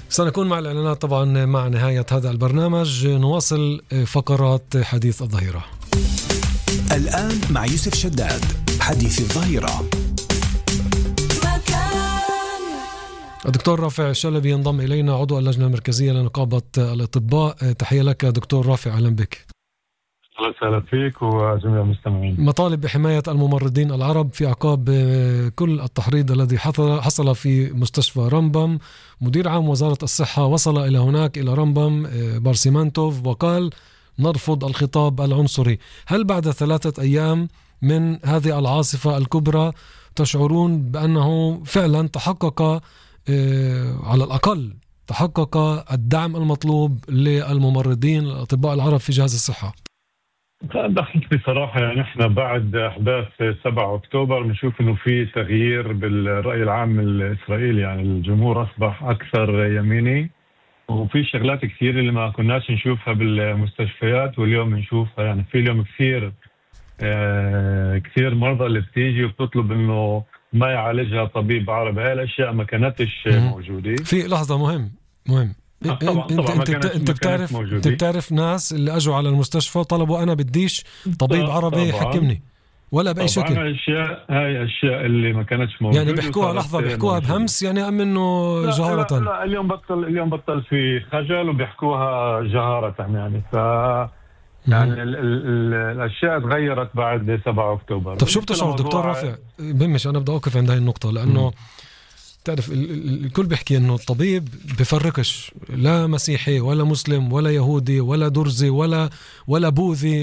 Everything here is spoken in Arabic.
سنكون مع الإعلانات طبعا مع نهاية هذا البرنامج. نواصل فقرات حديث الظهيرة الآن مع يوسف شداد. حديث الظهيرة. الدكتور رافع الشلبي ينضم إلينا، عضو اللجنة المركزية لنقابة الأطباء. تحية لك دكتور رافع، أهلا بك. الله وسهلا فيك وجميع المستمعين. مطالب بحماية الممرضين العرب في أعقاب كل التحريض الذي حصل في مستشفى رمبم. مدير عام وزارة الصحة وصل إلى هناك إلى رمبم بارسيمانتوف وقال نرفض الخطاب العنصري. هل بعد 3 أيام من هذه العاصفة الكبرى تشعرون بأنه فعلا تحقق على الأقل تحقق الدعم المطلوب للممرضين الأطباء العرب في جهاز الصحة؟ دخلت بصراحة يعني احنا بعد أحداث 7 أكتوبر بنشوف انه في تغيير بالرأي العام الإسرائيلي، يعني الجمهور أصبح أكثر يميني، وفي شغلات كثير اللي ما كناش نشوفها بالمستشفيات واليوم نشوفها. يعني في اليوم كثير مرضى اللي بتيجي وبتطلب انه ما يعالجها طبيب عربي. هاي الأشياء ما كانتش موجودة. في لحظة مهم طبعا انت بتعرف ناس اللي اجوا على المستشفى وطلبوا انا بديش طبيب عربي يحكمني ولا باي شكل. هاي اشياء اللي ما كانتش موجوده، يعني بيحكوها لحظه بيحكوها بهمس، يعني ام انه جهاره. لا اليوم بطل في خجل وبيحكوها جهاره يعني. يعني الاشياء تغيرت بعد 7 أكتوبر. طب شو بتشعر دكتور رافع؟ بهمش انا بدي اوقف عند هاي النقطه، لانه تعرف الكل بيحكي انه الطبيب بفرقش لا مسيحي ولا مسلم ولا يهودي ولا درزي ولا بوذي